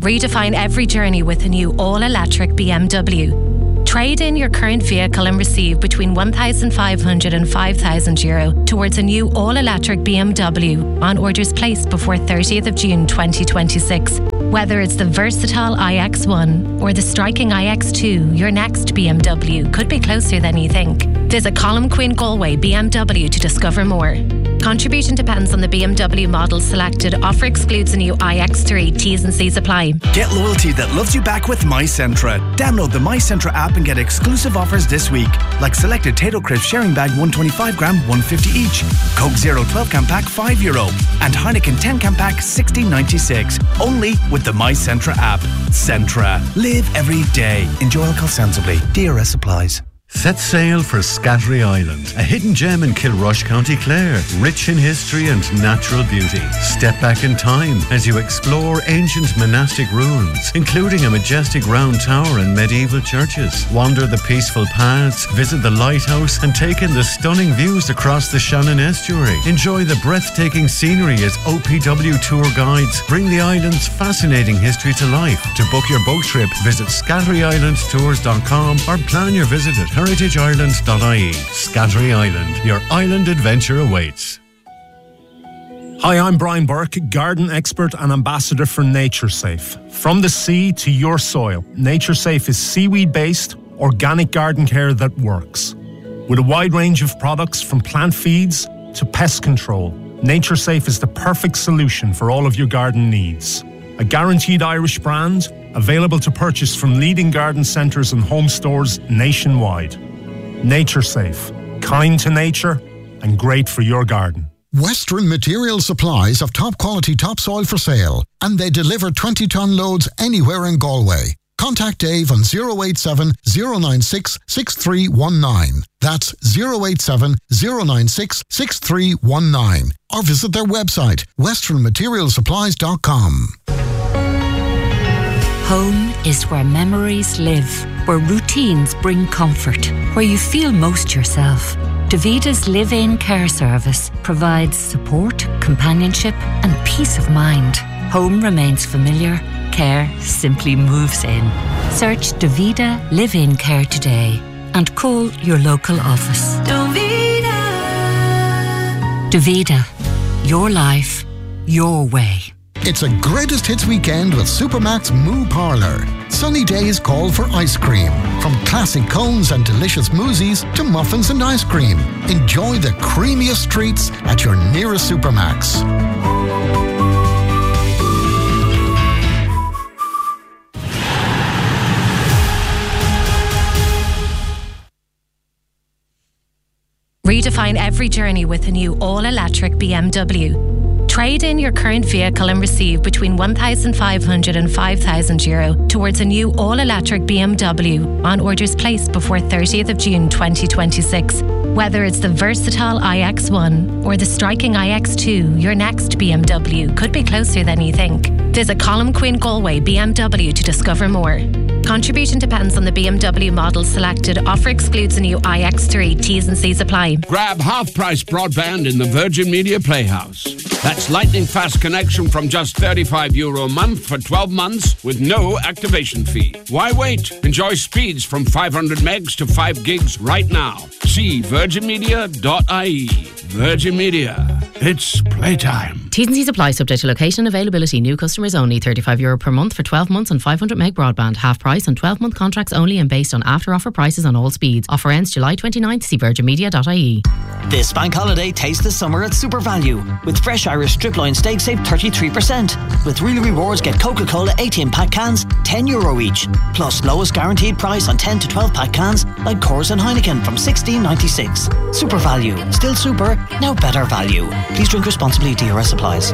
Redefine every journey with a new all-electric BMW. Trade in your current vehicle and receive between €1,500 and €5,000 towards a new all-electric BMW on orders placed before 30th of June 2026. Whether it's the versatile iX1 or the striking iX2, your next BMW could be closer than you think. Visit Colm Quinn Galway BMW to discover more. Contribution depends on the BMW model selected. Offer excludes the new iX3. T's and C's apply. Get loyalty that loves you back with MyCentra. Download the MyCentra app and get exclusive offers this week, like selected Tato Crisp sharing bag 125 gram, 150 each. Coke Zero 12 can pack €5 and Heineken 10 can pack $16.96. Only with the MyCentra app. Centra. Live every day. Enjoy alcohol sensibly. DRS applies. Set sail for Scattery Island, a hidden gem in Kilrush, County Clare, rich in history and natural beauty. Step back in time as you explore ancient monastic ruins, including a majestic round tower and medieval churches. Wander the peaceful paths, visit the lighthouse and take in the stunning views across the Shannon Estuary. Enjoy the breathtaking scenery as OPW tour guides bring the island's fascinating history to life. To book your boat trip, visit scatteryislandtours.com or plan your visit at heritageisland.ie. Scattery Island, your island adventure awaits. Hi, I'm Brian Burke, garden expert and ambassador for NatureSafe. From the sea to your soil, NatureSafe is seaweed-based, organic garden care that works. With a wide range of products from plant feeds to pest control, NatureSafe is the perfect solution for all of your garden needs. A guaranteed Irish brand, available to purchase from leading garden centres and home stores nationwide. NatureSafe, kind to nature and great for your garden. Western Material Supplies have top quality topsoil for sale, and they deliver 20-tonne loads anywhere in Galway. Contact Dave on 087 096 6319. That's 087 096 6319. Or visit their website, westernmaterialsupplies.com. Home is where memories live, where routines bring comfort, where you feel most yourself. Davida's live-in care service provides support, companionship and peace of mind. Home remains familiar, care simply moves in. Search Davida Live-In Care today and call your local office. Davida. Davida, your life, your way. It's a greatest hits weekend with Supermac's Moo Parlour. Sunny days call for ice cream. From classic cones and delicious mousses to muffins and ice cream. Enjoy the creamiest treats at your nearest Supermac's. Redefine every journey with a new all-electric BMW. Trade in your current vehicle and receive between €1,500 and €5,000 towards a new all-electric BMW on orders placed before 30th of June 2026. Whether it's the versatile iX1 or the striking iX2, your next BMW could be closer than you think. Visit Colm Quinn Galway BMW to discover more. Contribution depends on the BMW model selected. Offer excludes the new iX3. T's and C's apply. Grab half-price broadband in the Virgin Media Playhouse. That's lightning fast connection from just €35 a month for 12 months with no activation fee. Why wait? Enjoy speeds from 500 megs to 5 gigs right now. See virginmedia.ie. Virgin Media. It's playtime. T's and C's apply, subject to location and availability. New customers only. €35 per month for 12 months on 500 meg broadband. Half price on 12-month contracts only and based on after offer prices on all speeds. Offer ends July 29th. See virginmedia.ie. This bank holiday, taste the summer at Super Value. With fresh Irish strip loin steak, save 33%. With Real Rewards, get Coca-Cola 18-pack cans, €10 each. Plus lowest guaranteed price on 10 to 12-pack cans like Coors and Heineken from $16.96. Super Value. Still super, now better value. Please drink responsibly. DRS applies.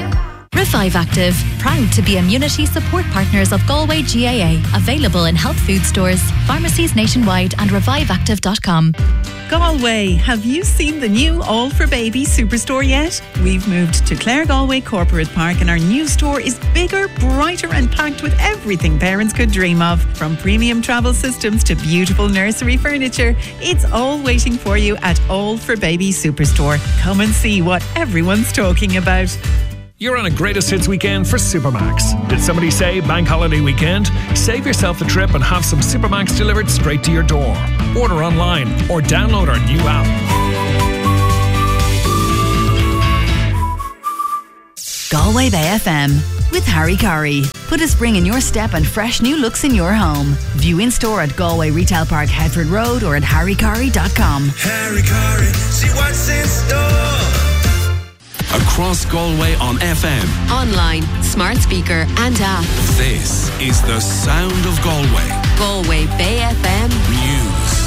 Revive Active, proud to be immunity support partners of Galway GAA. Available in health food stores, pharmacies nationwide and reviveactive.com. Galway, have you seen the new All for Baby Superstore yet? We've moved to Clare Galway Corporate Park and our new store is bigger, brighter and packed with everything parents could dream of. From premium travel systems to beautiful nursery furniture, it's all waiting for you at All for Baby Superstore. Come and see what everyone's talking about. You're on a greatest hits weekend for Supermax. Did somebody say bank holiday weekend? Save yourself the trip and have some Supermax delivered straight to your door. Order online or download our new app. Galway Bay FM with Harry Curry. Put a spring in your step and fresh new looks in your home. View in store at Galway Retail Park, Headford Road, or at harrycurry.com. Harry Curry, see what's in store. Across Galway on FM, online, smart speaker and app. This is the sound of Galway. Galway Bay FM News.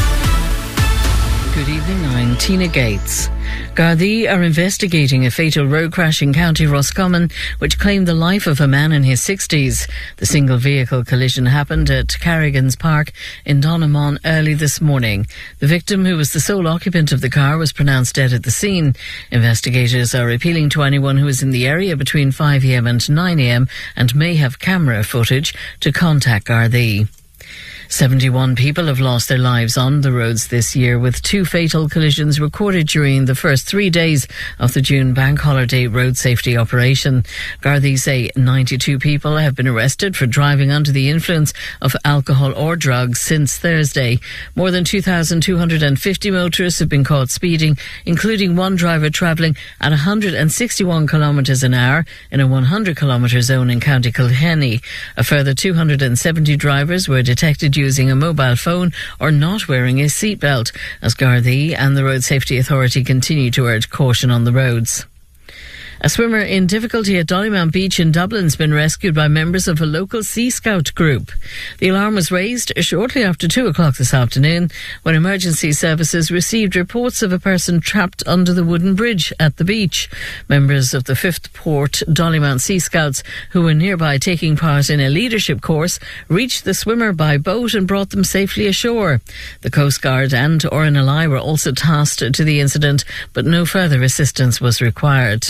Good evening, I'm Tina Gates. Gardaí are investigating a fatal road crash in County Roscommon which claimed the life of a man in his 60s. The single vehicle collision happened at Carrigan's Park in Donaghmon early this morning. The victim, who was the sole occupant of the car, was pronounced dead at the scene. Investigators are appealing to anyone who is in the area between 5 a.m. and 9 a.m. and may have camera footage to contact Gardaí. 71 people have lost their lives on the roads this year, with 2 fatal collisions recorded during the first 3 days of the June bank holiday road safety operation. Gardaí say 92 people have been arrested for driving under the influence of alcohol or drugs since Thursday. More than 2,250 motorists have been caught speeding, including one driver travelling at 161 kilometres an hour in a 100 kilometre zone in County Kilkenny. A further 270 drivers were detected using a mobile phone or not wearing a seatbelt, as Gardaí and the Road Safety Authority continue to urge caution on the roads. A swimmer in difficulty at Dollymount Beach in Dublin has been rescued by members of a local Sea Scout group. The alarm was raised shortly after 2 o'clock this afternoon when emergency services received reports of a person trapped under the wooden bridge at the beach. Members of the 5th Port Dollymount Sea Scouts, who were nearby taking part in a leadership course, reached the swimmer by boat and brought them safely ashore. The Coast Guard and RNLI were also tasked to the incident, but no further assistance was required.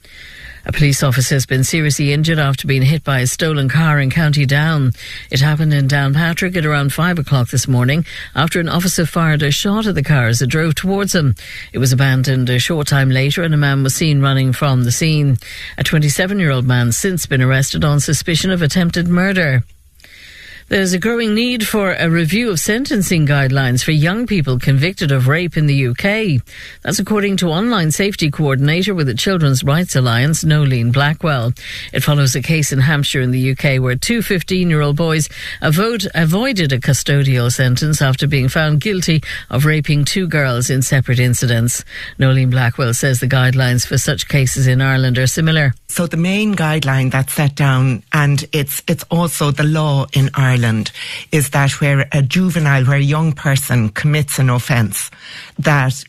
A police officer has been seriously injured after being hit by a stolen car in County Down. It happened in Downpatrick at around 5 o'clock this morning after an officer fired a shot at the car as it drove towards him. It was abandoned a short time later and a man was seen running from the scene. A 27-year-old man has since been arrested on suspicion of attempted murder. There's a growing need for a review of sentencing guidelines for young people convicted of rape in the UK. That's according to online safety coordinator with the Children's Rights Alliance, Nolene Blackwell. It follows a case in Hampshire in the UK where 2 15-year-old boys avoided a custodial sentence after being found guilty of raping 2 girls in separate incidents. Nolene Blackwell says the guidelines for such cases in Ireland are similar. So the main guideline that's set down, and it's also the law in Ireland, is that where a young person commits an offence, that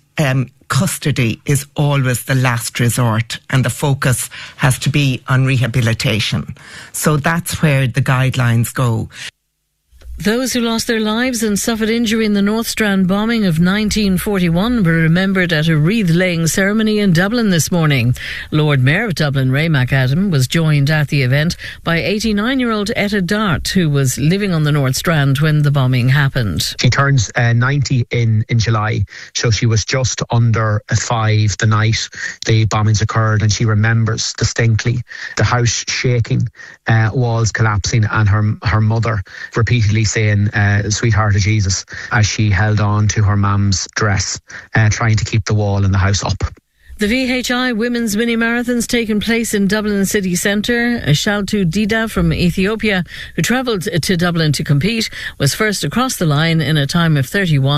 custody is always the last resort and the focus has to be on rehabilitation. So that's where the guidelines go. Those who lost their lives and suffered injury in the North Strand bombing of 1941 were remembered at a wreath-laying ceremony in Dublin this morning. Lord Mayor of Dublin, Ray McAdam, was joined at the event by 89-year-old Etta Dart, who was living on the North Strand when the bombing happened. She turns 90 in July, so she was just under 5 the night the bombings occurred, and she remembers distinctly the house shaking, walls collapsing, and her mother repeatedly saying, "Sweetheart of Jesus," as she held on to her mum's dress, trying to keep the wall in the house up. The VHI Women's Mini Marathon's taken place in Dublin city centre. Shaltu Dida from Ethiopia, who travelled to Dublin to compete, was first across the line in a time of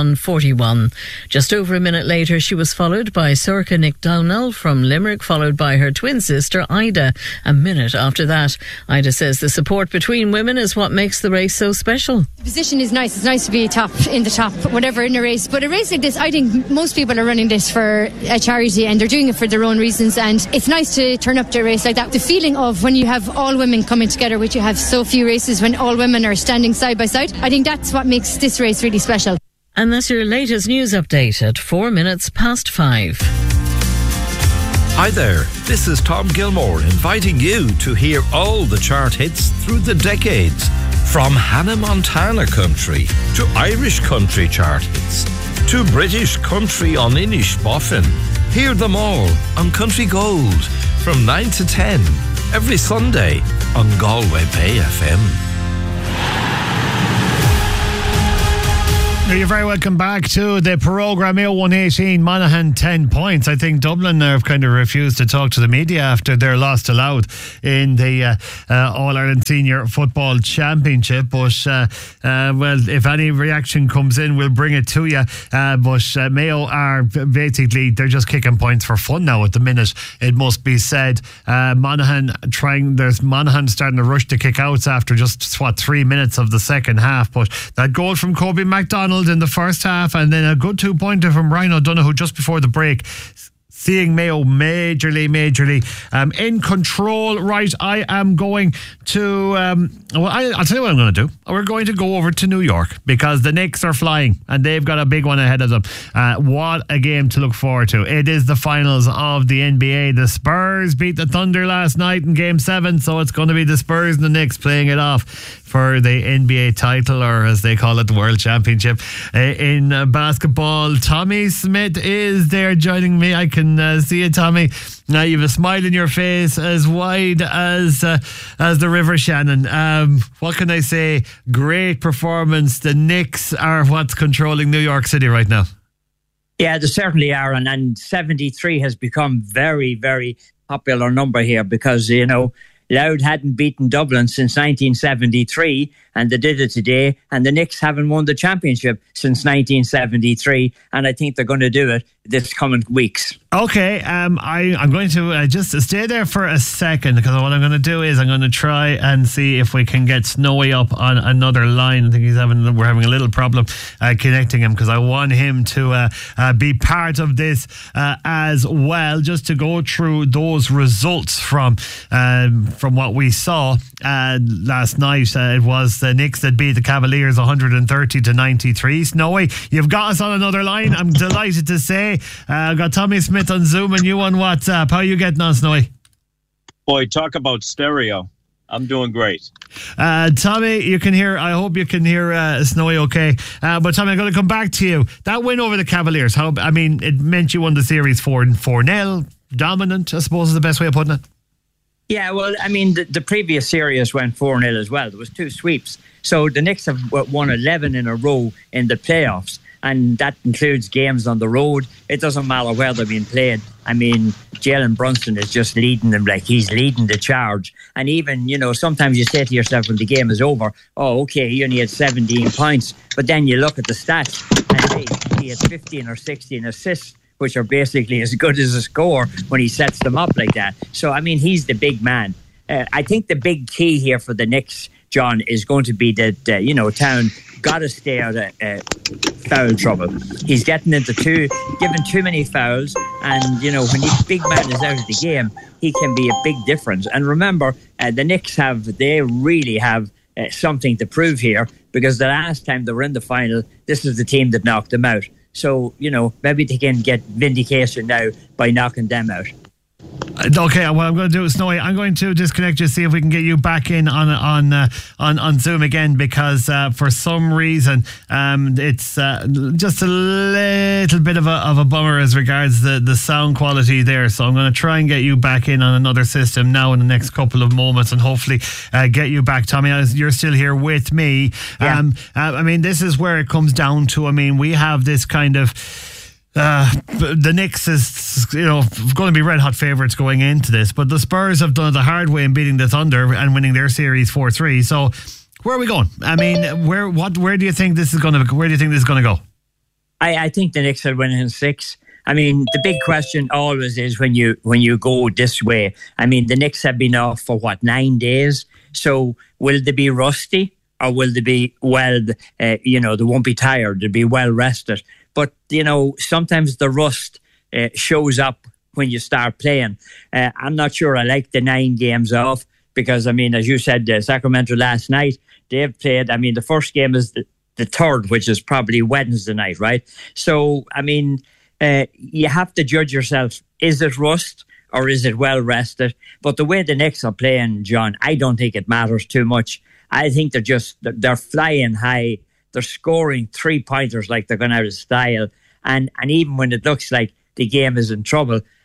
31:41. Just over a minute later, she was followed by Sorcha Nick Downell from Limerick, followed by her twin sister Ida a minute after that. Ida says the support between women is what makes the race so special. The position is nice. It's nice to be in the top, whatever, in a race. But a race like this, I think most people are running this for a charity and they're doing it for their own reasons, and it's nice to turn up to a race like that. The feeling of when you have all women coming together, which you have so few races when all women are standing side by side, I think that's what makes this race really special. And that's your latest news update at 5:04. Hi there, this is Tom Gilmore inviting you to hear all the chart hits through the decades, from Hannah Montana country to Irish country chart hits to British country on Inish Boffin. Hear them all on Country Gold, from 9 to 10 every Sunday on Galway Bay FM. You're very welcome back to the programme. Mayo 118, Monaghan 10 points. I think Dublin have kind of refused to talk to the media after their loss to Louth in the All-Ireland Senior Football Championship. But, well, if any reaction comes in, we'll bring it to you. But Mayo are basically, they're just kicking points for fun now at the minute, it must be said. Monaghan starting to rush the kick-outs after just, 3 minutes of the second half. But that goal from Kobe MacDonald in the first half, and then a good 2-pointer from Ryan O'Donoghue just before the break, seeing Mayo majorly in control. Right, I am going to I'll tell you what I'm going to do. We're going to go over to New York because the Knicks are flying and they've got a big one ahead of them. What a game to look forward to. It is the finals of the NBA. The Spurs beat the Thunder last night in Game 7, so it's going to be the Spurs and the Knicks playing it off for the NBA title, or as they call it, the World Championship in basketball. Tommy Smith is there joining me. I can see you, Tommy. Now you have a smile in your face as wide as the River Shannon. What can I say? Great performance. The Knicks are what's controlling New York City right now. Yeah, they certainly are, and 73 has become very, very popular number here because, you know, Louth hadn't beaten Dublin since 1973, and they did it today, and the Knicks haven't won the championship since 1973, and I think they're going to do it this coming weeks. Okay, I'm going to just stay there for a second, because what I'm going to do is I'm going to try and see if we can get Snowy up on another line. I think we're having a little problem connecting him, because I want him to be part of this as well, just to go through those results from what we saw last night. It was the Knicks that beat the Cavaliers 130-93. Snowy, you've got us on another line. I'm delighted to say I've got Tommy Smith on Zoom and you on WhatsApp. How are you getting on, Snowy? Boy, talk about stereo. I'm doing great. Tommy, you can hear, I hope you can hear Snowy okay. But Tommy, I'm going to come back to you. That win over the Cavaliers, it meant you won the series 4-0. Dominant, I suppose is the best way of putting it. Yeah, well, I mean, the previous series went 4-0 as well. There was 2 sweeps. So the Knicks have won 11 in a row in the playoffs, and that includes games on the road. It doesn't matter where they're being played. I mean, Jalen Brunson is just leading them, like he's leading the charge. And even, you know, sometimes you say to yourself when the game is over, oh, okay, he only had 17 points. But then you look at the stats and hey, he had 15 or 16 assists, which are basically as good as a score when he sets them up like that. So, I mean, he's the big man. I think the big key here for the Knicks, John, is going to be that, Town got to stay out of foul trouble. He's getting into giving too many fouls. And, you know, when the big man is out of the game, he can be a big difference. And remember, the Knicks really have something to prove here, because the last time they were in the final, this is the team that knocked them out. So, you know, maybe they can get vindication now by knocking them out. Okay, what I'm going to do is, Snowy, I'm going to disconnect you, see if we can get you back in on Zoom again, because for some reason it's just a little bit of a bummer as regards the sound quality there. So I'm going to try and get you back in on another system now in the next couple of moments, and hopefully get you back, Tommy. You're still here with me. Yeah. I mean, this is where it comes down to. I mean, we have this kind of the Knicks is, going to be red hot favourites going into this, but the Spurs have done it the hard way in beating the Thunder and winning their series 4-3. So where are we going? I mean, where do you think this is going to go? I think the Knicks are winning in 6. I mean, the big question always is when you go this way. I mean, the Knicks have been off for 9 days. So will they be rusty, or will they be they won't be tired, they'll be well rested. But, sometimes the rust shows up when you start playing. I'm not sure I like the 9 games off because, I mean, as you said, Sacramento last night, they've played, I mean, the first game is the third, which is probably Wednesday night, right? So, I mean, you have to judge yourself. Is it rust or is it well rested? But the way the Knicks are playing, John, I don't think it matters too much. I think they're flying high. They're scoring 3-pointers like they're going out of style. And even when it looks like the game is in trouble,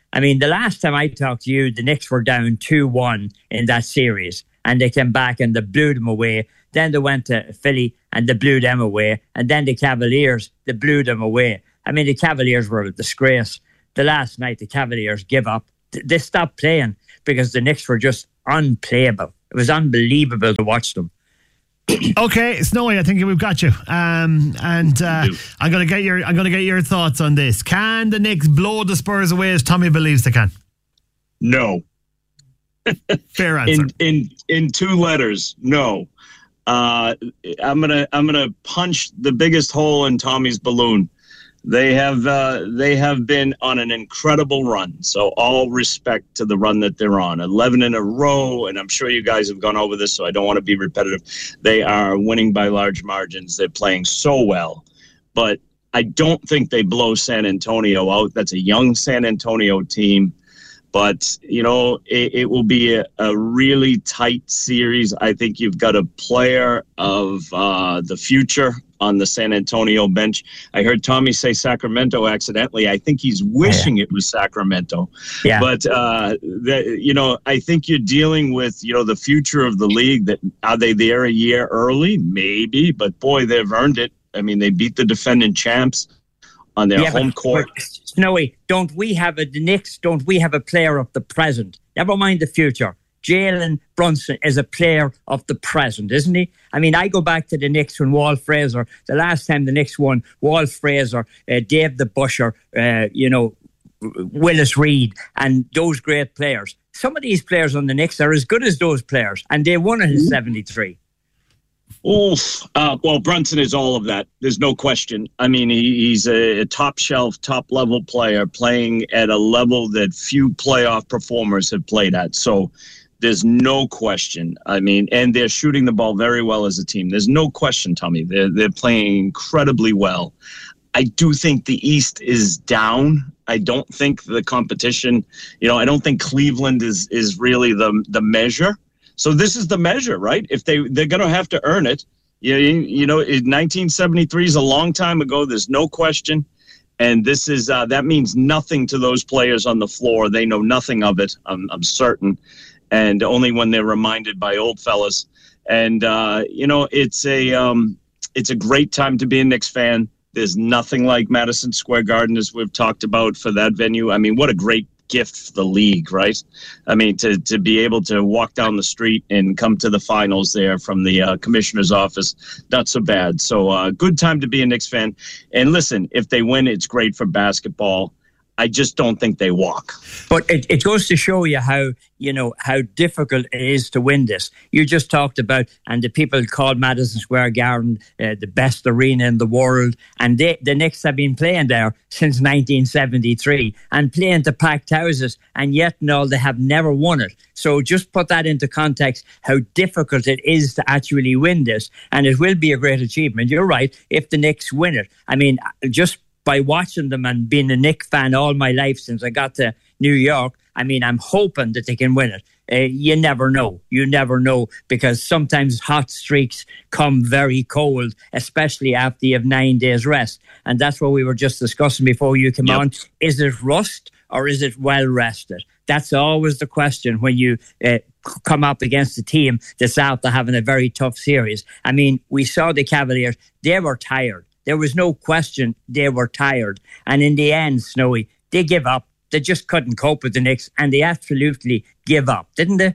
I mean, the last time I talked to you, the Knicks were down 2-1 in that series, and they came back and they blew them away. Then they went to Philly and they blew them away. And then the Cavaliers, they blew them away. I mean, the Cavaliers were a disgrace. The last night, the Cavaliers give up. They stopped playing because the Knicks were just unplayable. It was unbelievable to watch them. Okay, Snowy, I think we've got you. I'm going to get your thoughts on this. Can the Knicks blow the Spurs away as Tommy believes they can? No. Fair answer. In 2 letters, no. I'm gonna punch the biggest hole in Tommy's balloon. They have been on an incredible run. So all respect to the run that they're on. 11 in a row, and I'm sure you guys have gone over this, so I don't want to be repetitive. They are winning by large margins. They're playing so well. But I don't think they blow San Antonio out. That's a young San Antonio team. But, it will be a really tight series. I think you've got a player of the future on the San Antonio bench. I heard Tommy say Sacramento accidentally. I think he's wishing it was Sacramento. Yeah. But, I think you're dealing with, the future of the league. That are they there a year early? Maybe. But, boy, they've earned it. I mean, they beat the defending champs on their home court. But, Snowy, don't we have a player of the present? Never mind the future. Jalen Brunson is a player of the present, isn't he? I mean, I go back to the Knicks when Walt Frazier, the last time the Knicks won, Walt Frazier, Dave the Busher, Willis Reed, and those great players. Some of these players on the Knicks are as good as those players, and they won it in 73. Well, Brunson is all of that. There's no question. I mean, he's a top shelf, top level player playing at a level that few playoff performers have played at. So there's no question. I mean, and they're shooting the ball very well as a team. There's no question, Tommy. They're playing incredibly well. I do think the East is down. I don't think the competition, I don't think Cleveland is really the measure. So this is the measure, right? If they're going to have to earn it. 1973 is a long time ago. There's no question. And this is that means nothing to those players on the floor. They know nothing of it, I'm certain. And only when they're reminded by old fellas. And, it's a great time to be a Knicks fan. There's nothing like Madison Square Garden, as we've talked about, for that venue. I mean, what a great gift for the league, right? I mean, to be able to walk down the street and come to the finals there from the commissioner's office, not so bad. So good time to be a Knicks fan. And listen, if they win, it's great for basketball. I just don't think they walk. But it goes to show you how difficult it is to win this. You just talked about, and the people called Madison Square Garden the best arena in the world, and the Knicks have been playing there since 1973 and playing to packed houses, and yet they have never won it. So just put that into context, how difficult it is to actually win this, and it will be a great achievement. You're right, if the Knicks win it. I mean, just by watching them and being a Knicks fan all my life since I got to New York, I mean, I'm hoping that they can win it. You never know. You never know, because sometimes hot streaks come very cold, especially after you have 9 days rest. And that's what we were just discussing before you came on. Is it rust or is it well rested? That's always the question when you come up against a team that's out there having a very tough series. I mean, we saw the Cavaliers. They were tired. There was no question they were tired. And in the end, Snowy, they give up. They just couldn't cope with the Knicks, and they absolutely give up, didn't they?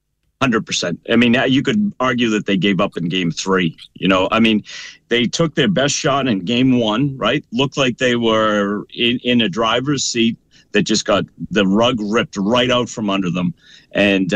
100%. I mean, you could argue that they gave up in game 3. I mean, they took their best shot in game 1, right? Looked like they were in a driver's seat that just got the rug ripped right out from under them. And,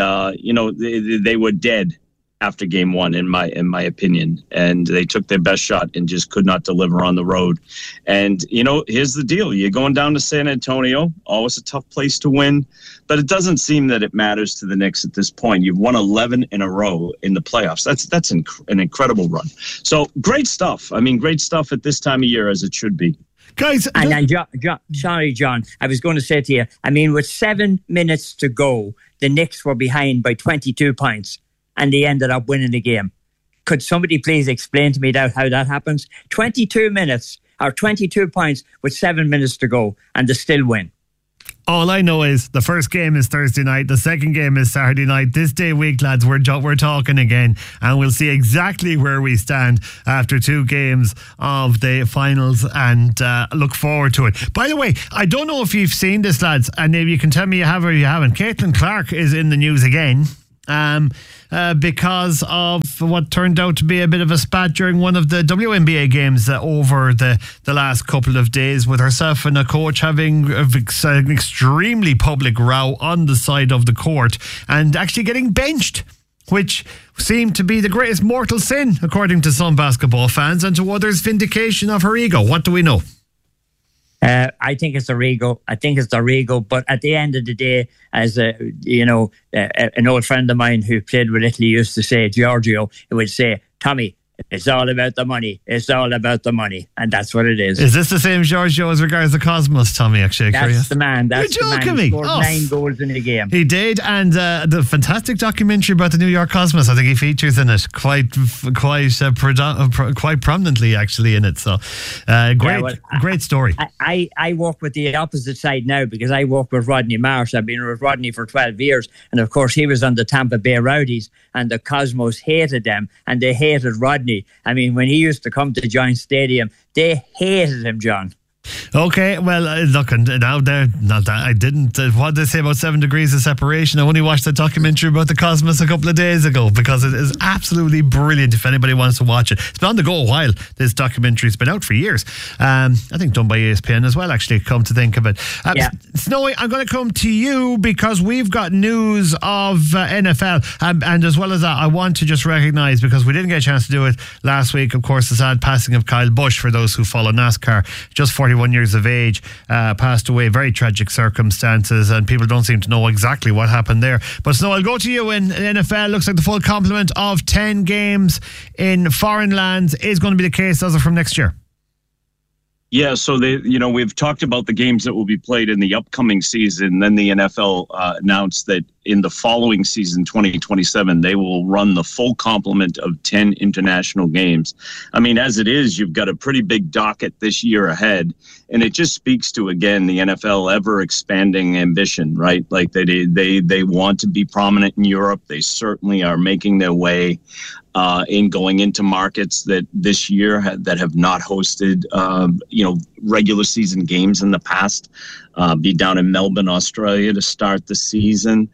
they were dead after game 1, in my opinion, and they took their best shot and just could not deliver on the road. And here's the deal: you're going down to San Antonio, always a tough place to win, but it doesn't seem that it matters to the Knicks at this point. You've won 11 in a row in the playoffs. That's an incredible run. So great stuff. I mean, great stuff at this time of year, as it should be. Guys, and John, I was going to say to you, I mean, with 7 minutes to go, the Knicks were behind by 22 points. And they ended up winning the game. Could somebody please explain to me how that happens? 22 minutes or 22 points with 7 minutes to go, and they still win. All I know is the first game is Thursday night, the second game is Saturday night. This day week, lads, we're talking again, and we'll see exactly where we stand after 2 games of the finals, and look forward to it. By the way, I don't know if you've seen this, lads, and maybe you can tell me you have or you haven't. Caitlin Clark is in the news again. Because of what turned out to be a bit of a spat during one of the WNBA games over the last couple of days, with herself and a coach having an extremely public row on the side of the court and actually getting benched, which seemed to be the greatest mortal sin, according to some basketball fans, and to others, vindication of her ego. What do we know? I think it's their ego. But at the end of the day, as an old friend of mine who played with Italy used to say, Giorgio, he would say, Tommy, it's all about the money. It's all about the money. And that's what it is. Is this the same Giorgio as regards the Cosmos, Tommy? Actually, that's curious. The man. That's You're the joking man. me. He scored 9 goals in the game. He did, and the fantastic documentary about the New York Cosmos, I think he features in it quite prominently, actually, in it. So, great story. I work with the opposite side now, because I work with Rodney Marsh. I've been with Rodney for 12 years, and of course he was on the Tampa Bay Rowdies, and the Cosmos hated them, and they hated Rodney. I mean, when he used to come to Giant Stadium, they hated him, John. Okay, well, look, and now there, not that I didn't. What did they say about 7 degrees of separation? I only watched the documentary about the Cosmos a couple of days ago, because it is absolutely brilliant. If anybody wants to watch it, it's been on the go a while. This documentary's been out for years. I think done by ESPN as well, actually, come to think of it. Snowy, I'm going to come to you because we've got news of NFL, and as well as that, I want to just recognise, because we didn't get a chance to do it last week, of course, the sad passing of Kyle Busch. For those who follow NASCAR, just 41 years of age, passed away, very tragic circumstances, and people don't seem to know exactly what happened there. But Snow, I'll go to you. In NFL, looks like the full complement of 10 games in foreign lands is going to be the case as of from next year. Yeah, so we've talked about the games that will be played in the upcoming season. Then the NFL announced that in the following season, 2027, they will run the full complement of 10 international games. I mean, as it is, you've got a pretty big docket this year ahead, and it just speaks to, again, the NFL ever expanding ambition, right? Like they want to be prominent in Europe. They certainly are making their way in going into markets that this year that have not hosted, regular season games in the past. Be down in Melbourne, Australia to start the season.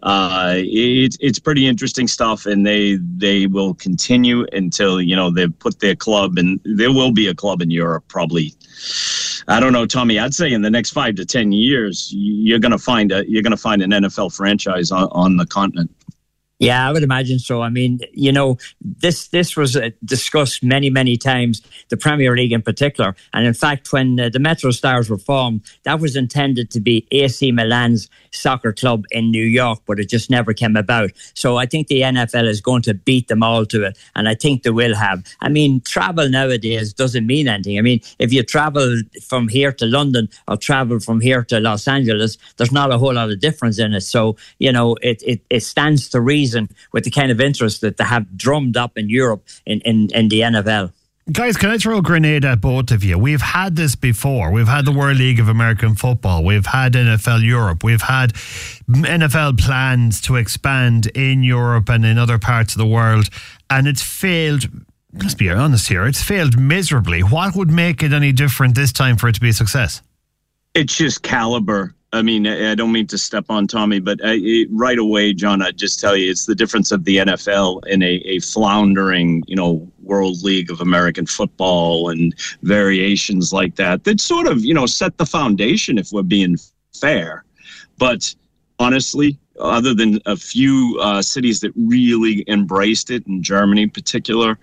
It's pretty interesting stuff, and they will continue until they've put their club, and there will be a club in Europe probably. I don't know, Tommy. I'd say in the next 5 to 10 years, you're going to find an NFL franchise on the continent. Yeah, I would imagine so. I mean, this was discussed many, many times, the Premier League in particular. And in fact, when the Metro Stars were formed, that was intended to be AC Milan's soccer club in New York, but it just never came about. So I think the NFL is going to beat them all to it. And I think they will have. I mean, travel nowadays doesn't mean anything. I mean, if you travel from here to London or travel from here to Los Angeles, there's not a whole lot of difference in it. So, it stands to reason with the kind of interest that they have drummed up in Europe in the NFL. Guys, can I throw a grenade at both of you? We've had this before. We've had the World League of American Football. We've had NFL Europe. We've had NFL plans to expand in Europe and in other parts of the world. And it's failed. Let's be honest here. It's failed miserably. What would make it any different this time for it to be a success? It's just caliber. I mean, I don't mean to step on Tommy, but right away, John, I'd just tell you it's the difference of the NFL and a floundering, World League of American Football and variations like that sort of, set the foundation, if we're being fair. But honestly, other than a few cities that really embraced it, in Germany in particular,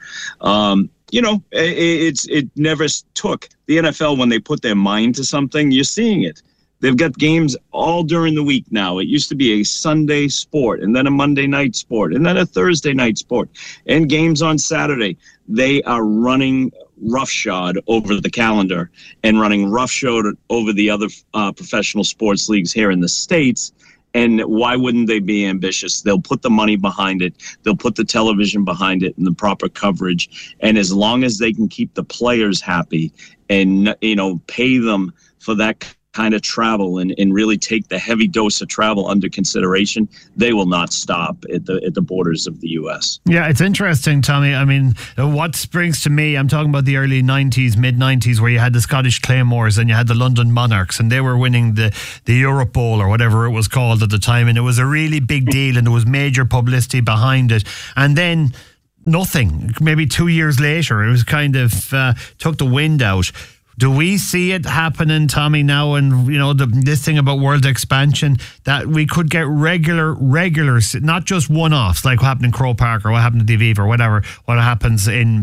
it never took. The NFL, when they put their mind to something, you're seeing it. They've got games all during the week now. It used to be a Sunday sport, and then a Monday night sport, and then a Thursday night sport, and games on Saturday. They are running roughshod over the calendar and running roughshod over the other professional sports leagues here in the States. And why wouldn't they be ambitious? They'll put the money behind it. They'll put the television behind it and the proper coverage. And as long as they can keep the players happy and, pay them for that kind of travel and really take the heavy dose of travel under consideration, they will not stop at the borders of the US. Yeah, it's interesting, Tommy. I mean, what springs to me, I'm talking about the early 90s, mid-90s, where you had the Scottish Claymores and you had the London Monarchs, and they were winning the Europe Bowl or whatever it was called at the time, and it was a really big deal and there was major publicity behind it. And then nothing. Maybe 2 years later, it was kind of took the wind out. Do we see it happening, Tommy, now? And, you know, this thing about world expansion, that we could get regular, not just one-offs, like what happened in Croke Park or what happened at the Aviva or whatever, what happens in